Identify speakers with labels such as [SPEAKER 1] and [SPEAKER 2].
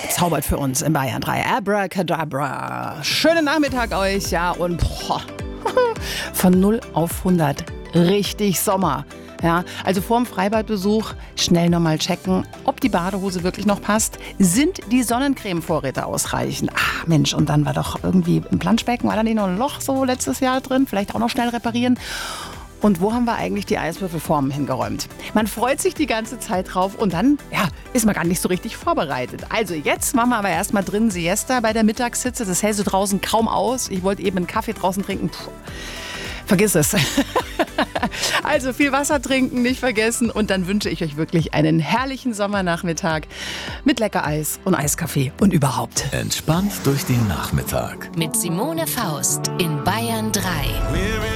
[SPEAKER 1] zaubert für uns in Bayern 3. Abracadabra. Schönen Nachmittag euch, ja, und von 0 auf 100 richtig Sommer. Ja, also vor dem Freibadbesuch schnell nochmal checken, ob die Badehose wirklich noch passt. Sind die Sonnencreme-Vorräte ausreichend? Ach Mensch, und dann war doch irgendwie im Planschbecken, war da nicht noch ein Loch so letztes Jahr drin? Vielleicht auch noch schnell reparieren. Und wo haben wir eigentlich die Eiswürfelformen hingeräumt? Man freut sich die ganze Zeit drauf und dann ist man gar nicht so richtig vorbereitet. Also jetzt machen wir aber erstmal drin Siesta bei der Mittagshitze. Das hält so draußen kaum aus. Ich wollte eben einen Kaffee draußen trinken. Vergiss es. Also viel Wasser trinken, nicht vergessen. Und dann wünsche ich euch wirklich einen herrlichen Sommernachmittag mit lecker Eis und Eiskaffee und überhaupt.
[SPEAKER 2] Entspannt durch den Nachmittag.
[SPEAKER 3] Mit Simone Faust in Bayern 3.